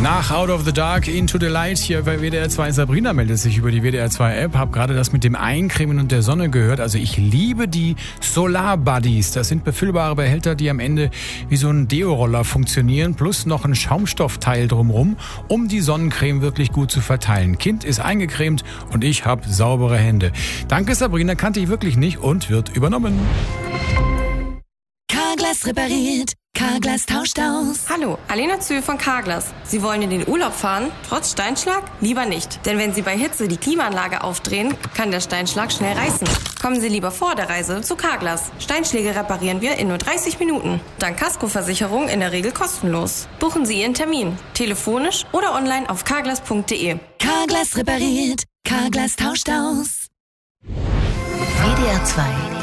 Nach Out of the Dark, Into the Light hier bei WDR 2. Sabrina meldet sich über die WDR 2 App. Hab gerade das mit dem Eincremen und der Sonne gehört. Also ich liebe die Solar Buddies. Das sind befüllbare Behälter, die am Ende wie so ein Deo-Roller funktionieren. Plus noch ein Schaumstoffteil drumrum, um die Sonnencreme wirklich gut zu verteilen. Kind ist eingecremt und ich habe saubere Hände. Danke Sabrina, kannte ich wirklich nicht und wird übernommen. Carglass repariert. Carglass tauscht aus. Hallo, Alena Zühl von Carglass. Sie wollen in den Urlaub fahren, trotz Steinschlag? Lieber nicht. Denn wenn Sie bei Hitze die Klimaanlage aufdrehen, kann der Steinschlag schnell reißen. Kommen Sie lieber vor der Reise zu Carglass. Steinschläge reparieren wir in nur 30 Minuten. Dank Kaskoversicherung in der Regel kostenlos. Buchen Sie Ihren Termin. Telefonisch oder online auf carglass.de. Carglass repariert. Carglass tauscht aus. WDR 2